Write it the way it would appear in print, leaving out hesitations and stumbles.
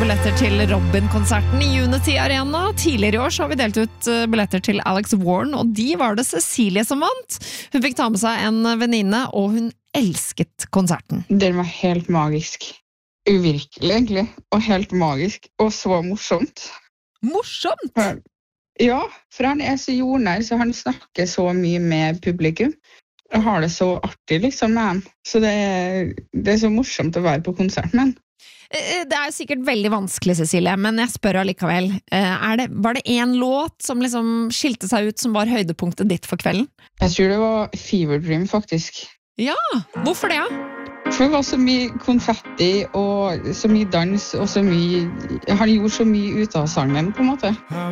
billetter til Robin-konserten i Unity Arena. Tidligere i år så har vi delt ut billetter til Alex Warren, og de var det Cecilie som vant. Hun fikk ta med seg en venninne, og hun elsket konserten. Den var helt magisk. Uvirkelig, egentlig. Og helt magisk. Og så morsomt. Morsomt? Ja, for han så jordnær, så han snakker så mye med publikum. Og har det så artig liksom med han. Så det så morsomt å være på konserten med han. Det sikkert veldig vanskelig, Cecilie, men jeg spør allikevel. Var det en låt som liksom skilte seg ut som var høydepunktet ditt for kvelden? Jeg tror det var Fever Dream, faktisk. Ja, hvorfor det? For det var så mye konfetti og så mye dans og så mye... Han gjorde så mye ut av sangen, på en måte.